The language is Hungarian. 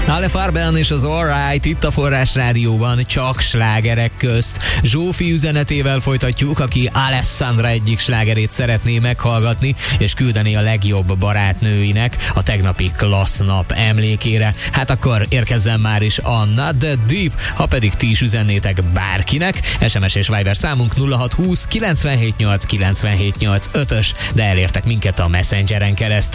Ale Farben és az Alright itt a Forrás Rádióban, csak slágerek közt. Zsófi üzenetével folytatjuk, aki Alessandra egyik slágerét szeretné meghallgatni, és küldeni a legjobb barátnőinek a tegnapi klassz nap emlékére. Hát akkor érkezzen már is a Not That Deep, ha pedig ti is üzennétek bárkinek. SMS és Viber számunk 0620 978 978 5-ös, de elértek minket a Messengeren keresztül.